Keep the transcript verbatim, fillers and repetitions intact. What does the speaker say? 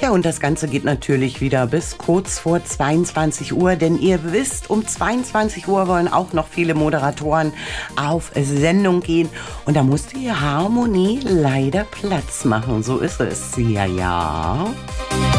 Ja, und das Ganze geht natürlich wieder bis kurz vor zweiundzwanzig Uhr, denn ihr wisst, um zweiundzwanzig Uhr wollen auch noch viele Moderatoren auf Sendung gehen und da muss die Harmonie leider Platz machen. So ist es. Ja, ja.